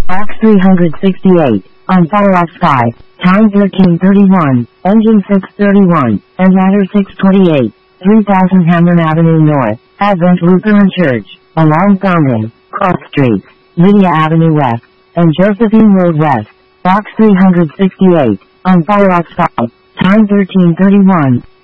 Box 368, on fire off sky, time 13:31, engine 631, and ladder 628, 3000 Hamlin Avenue North, Advent Lutheran Church, along Fountain, Cross Streets, Lydia Avenue West, and Josephine Road West, Box 368, on fire off sky, time 13:31.